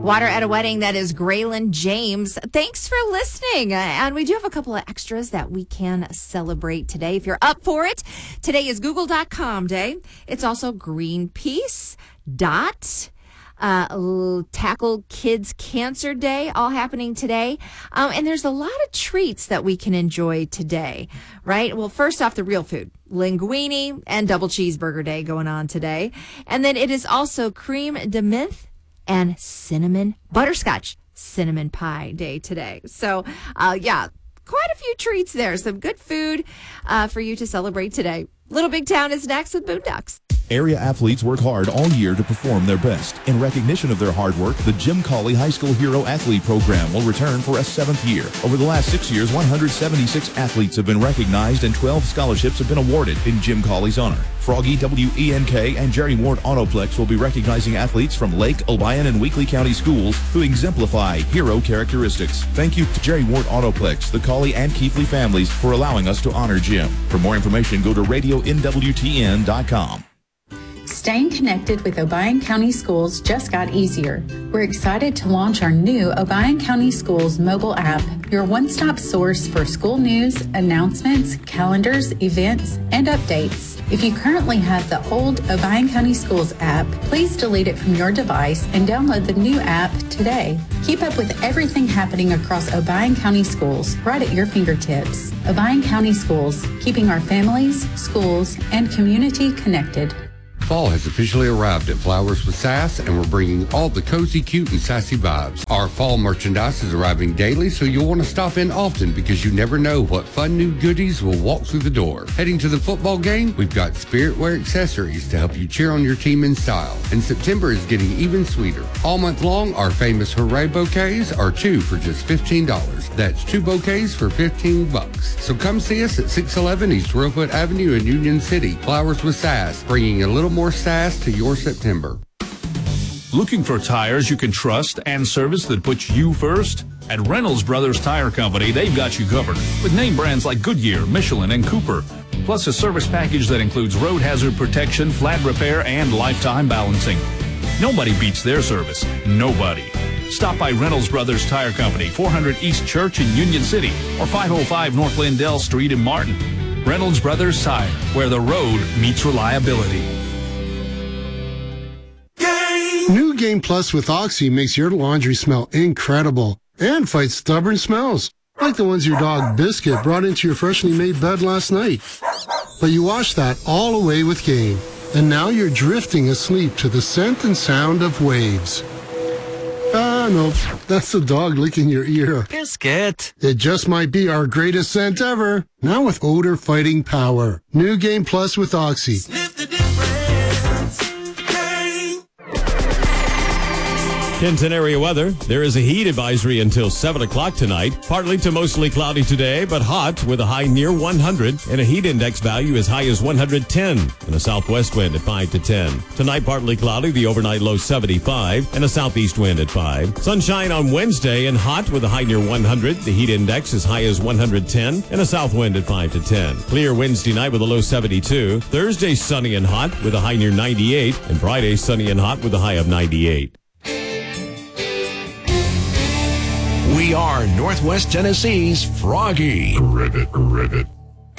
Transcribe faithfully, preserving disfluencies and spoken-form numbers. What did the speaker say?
Water at a Wedding, that is Graylin James. Thanks for listening. Uh, and we do have a couple of extras that we can celebrate today if you're up for it. Today is Google dot com Day. It's also Greenpeace dot Uh, Tackle Kids Cancer Day, all happening today. Um, and there's a lot of treats that we can enjoy today, right? Well, first off, the real food, linguine and double cheeseburger day going on today. And then it is also cream de menthe and cinnamon butterscotch cinnamon pie day today. So, uh, yeah, quite a few treats there. Some good food uh, for you to celebrate today. Little Big Town is next with Boondocks. Area athletes work hard all year to perform their best. In recognition of their hard work, the Jim Cawley High School Hero Athlete Program will return for a seventh year. Over the last six years, one hundred seventy-six athletes have been recognized and twelve scholarships have been awarded in Jim Cawley's honor. Froggy, W E N K, and Jerry Ward Autoplex will be recognizing athletes from Lake, Obion, and Weakley County schools who exemplify hero characteristics. Thank you to Jerry Ward Autoplex, the Cawley and Keithley families for allowing us to honor Jim. For more information, go to radio N W T N dot com. Staying connected with Obion County Schools just got easier. We're excited to launch our new Obion County Schools mobile app, your one-stop source for school news, announcements, calendars, events, and updates. If you currently have the old Obion County Schools app, please delete it from your device and download the new app today. Keep up with everything happening across Obion County Schools right at your fingertips. Obion County Schools, keeping our families, schools, and community connected. Fall has officially arrived at Flowers with Sass, and we're bringing all the cozy, cute, and sassy vibes. Our fall merchandise is arriving daily, so you'll want to stop in often because you never know what fun new goodies will walk through the door. Heading to the football game, we've got Spirit Wear accessories to help you cheer on your team in style. And September is getting even sweeter. All month long, our famous Hooray bouquets are two for just fifteen dollars. That's two bouquets for fifteen bucks. So come see us at six eleven East Rosewood Avenue in Union City. Flowers with Sass, bringing a little more sass to your September. Looking for tires you can trust and service that puts you first? At Reynolds Brothers Tire Company, they've got you covered with name brands like Goodyear, Michelin, and Cooper, plus a service package that includes road hazard protection, flat repair, and lifetime balancing. Nobody beats their service. Nobody. Stop by Reynolds Brothers Tire Company, four hundred East Church in Union City, or five oh five North Lindell Street in Martin. Reynolds Brothers Tire, where the road meets reliability. New Game Plus with Oxy makes your laundry smell incredible and fights stubborn smells, like the ones your dog Biscuit brought into your freshly made bed last night. But you wash that all away with Game, and now you're drifting asleep to the scent and sound of waves. Ah, no, that's the dog licking your ear. Biscuit. It just might be our greatest scent ever, now with odor-fighting power. New Game Plus with Oxy. Sniff the difference. Kenton area weather. There is a heat advisory until seven o'clock tonight. Partly to mostly cloudy today, but hot with a high near one hundred and a heat index value as high as one hundred ten and a southwest wind at five to ten. Tonight, partly cloudy, the overnight low seventy-five and a southeast wind at five. Sunshine on Wednesday and hot with a high near one hundred. The heat index as high as one hundred ten and a south wind at five to ten. Clear Wednesday night with a low seventy-two. Thursday sunny and hot with a high near ninety-eight. And Friday sunny and hot with a high of ninety-eight. We are Northwest Tennessee's Froggy. Rivet, rivet.